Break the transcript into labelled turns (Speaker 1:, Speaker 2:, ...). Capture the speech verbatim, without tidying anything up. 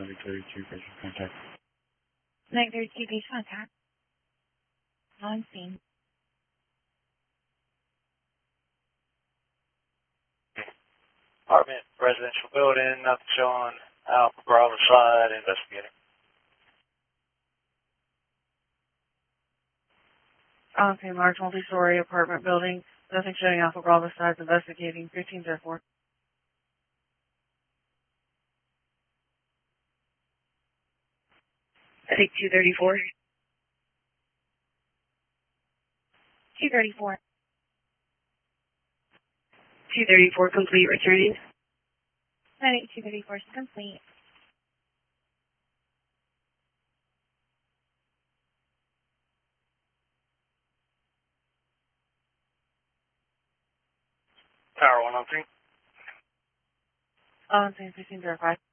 Speaker 1: Neg thirty-two, patient contact.
Speaker 2: Neg thirty-two, patient contact. On scene.
Speaker 3: Apartment, residential building, nothing showing. Alpha Bravo side, investigating.
Speaker 2: On scene, large multi-story apartment building. Nothing showing. Alpha Bravo sides, investigating. fifteen zero four. I think two thirty-four. two thirty-four. two thirty-four, complete, returning. I think two thirty-four is complete.
Speaker 3: Tower one oh three.
Speaker 2: On scene, fifteen zero five.